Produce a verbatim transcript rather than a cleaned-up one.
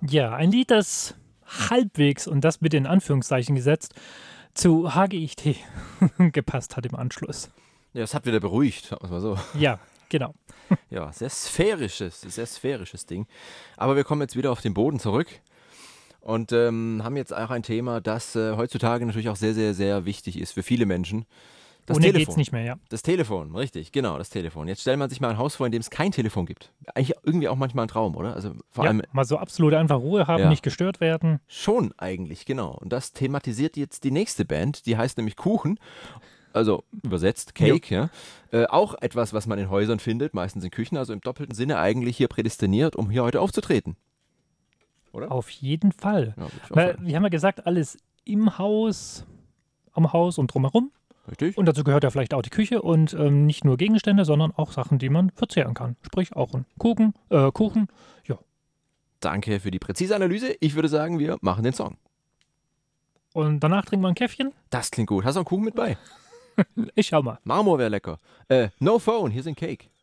Ja, ein Lied, das halbwegs, und das mit in Anführungszeichen gesetzt, zu H G I T gepasst hat im Anschluss. Ja, es hat wieder beruhigt, sagen wir mal so. Ja, genau. Ja, sehr sphärisches, sehr sphärisches Ding. Aber wir kommen jetzt wieder auf den Boden zurück und ähm, haben jetzt auch ein Thema, das äh, heutzutage natürlich auch sehr, sehr, sehr wichtig ist für viele Menschen. Das Ohne Telefon. geht's nicht mehr, ja. Das Telefon, richtig, genau, das Telefon. Jetzt stellt man sich mal ein Haus vor, in dem es kein Telefon gibt. Eigentlich irgendwie auch manchmal ein Traum, oder? Also vor Ja, allem mal so absolute einfach Ruhe haben, Ja. nicht gestört werden. schon eigentlich, genau. Und das thematisiert jetzt die nächste Band, die heißt nämlich Kuchen. Also übersetzt Cake, ja. Äh, auch etwas, was man in Häusern findet, meistens in Küchen, also im doppelten Sinne eigentlich hier prädestiniert, um hier heute aufzutreten. Oder? Auf jeden Fall. Ja, würd ich auch Weil, sagen. wir haben ja gesagt, alles im Haus, am Haus und drumherum. Richtig? Und dazu gehört ja vielleicht auch die Küche und ähm, nicht nur Gegenstände, sondern auch Sachen, die man verzehren kann. Sprich auch ein Kuchen, äh, Kuchen. Ja. Danke für die präzise Analyse. Ich würde sagen, wir machen den Song. Und danach trinken wir ein Käffchen. Das klingt gut. Hast du einen Kuchen mit bei? Ich schau mal. Marmor wäre lecker. Äh, no phone, hier sind Cake.